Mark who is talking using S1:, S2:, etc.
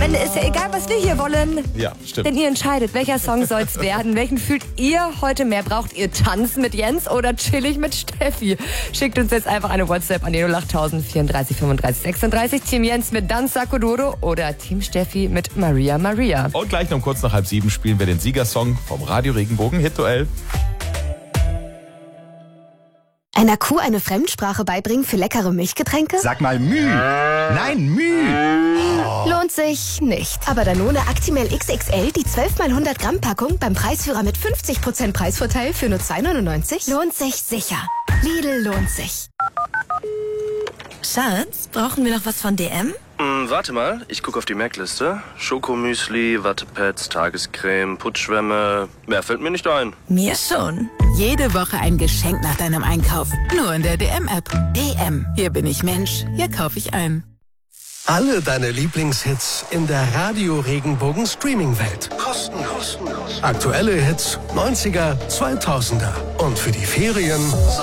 S1: Ende ist ja egal, was wir hier wollen.
S2: Ja, stimmt.
S1: Denn ihr entscheidet, welcher Song soll's werden. Welchen fühlt ihr heute mehr? Braucht ihr Tanzen mit Jens oder chillig mit Steffi? Schickt uns jetzt einfach eine WhatsApp an die 08000 34 35 36. Team Jens mit Danza Kuduro oder Team Steffi mit Maria Maria.
S2: Und gleich um kurz nach 6:30 spielen wir den Siegersong vom Radio Regenbogen Hit-Duell.
S3: Einer Kuh eine Fremdsprache beibringen für leckere Milchgetränke?
S4: Sag mal Müh. Nein, Müh.
S3: Lohnt sich nicht. Aber Danone Actimel XXL, die 12x100 Gramm Packung beim Preisführer mit 50% Preisvorteil für nur 2,99 lohnt sich sicher. Lidl lohnt sich.
S5: Schatz, brauchen wir noch was von DM?
S6: Warte mal, ich gucke auf die Merkliste. Schokomüsli, Wattepads, Tagescreme, Putzschwämme. Mehr fällt mir nicht ein.
S5: Mir schon. Jede Woche ein Geschenk nach deinem Einkauf. Nur in der DM-App. DM. Hier bin ich Mensch. Hier kaufe ich ein.
S7: Alle deine Lieblingshits in der Radio Regenbogen Streaming-Welt. Kostenlos. Aktuelle Hits, 90er, 2000er. Und für die Ferien